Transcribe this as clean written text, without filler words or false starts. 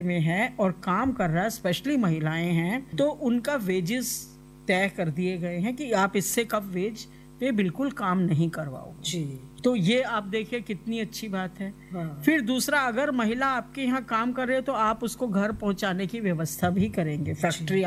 में है और काम कर रहा है, स्पेशली महिलाएं हैं, तो उनका वेजेस तय कर दिए गए हैं कि आप इससे कम वेज पे बिल्कुल काम नहीं करवाओगे जी। तो ये आप देखिए कितनी अच्छी बात है। हाँ। फिर दूसरा, अगर महिला आपके यहाँ काम कर रहे हो तो आप उसको घर पहुंचाने की व्यवस्था भी करेंगे। फैक्ट्री